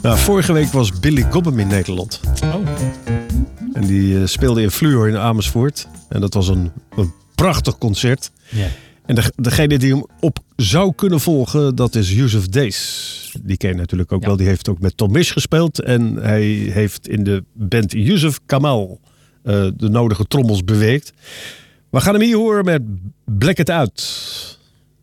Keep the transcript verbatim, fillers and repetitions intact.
Nou, vorige week was Billy Cobham in Nederland. Oh. En die uh, speelde in Fluor in Amersfoort. En dat was een, een prachtig concert. Ja. En de, degene die hem op zou kunnen volgen, dat is Yusuf Days. Die ken je natuurlijk ook ja. wel. Die heeft ook met Tom Misch gespeeld. En hij heeft in de band Yusuf Kamal uh, de nodige trommels beweegt. We gaan hem hier horen met Black It Out.